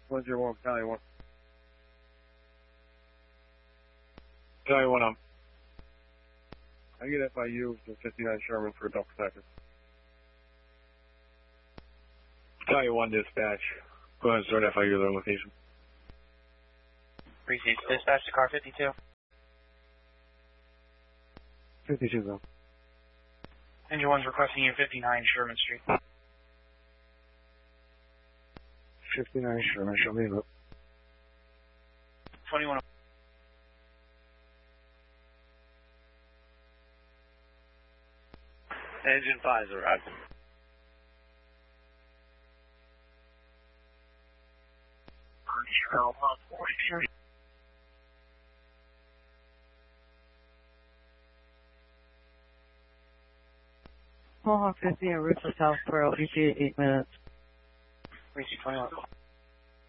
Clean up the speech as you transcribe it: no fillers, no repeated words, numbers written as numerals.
101, Cali 1. Cali 1 up. I get FIU to 59 Sherman for a double second. Cali 1 dispatch. Go ahead and start FIU their location. Received. Dispatch to car 52. 52, though. Engine 1's requesting you 59 Sherman Street. 59 Sherman, show me the 21. Engine 5's arrived. Mohawk 50 and Route to South Pearl, ETA 8 minutes. Received 21.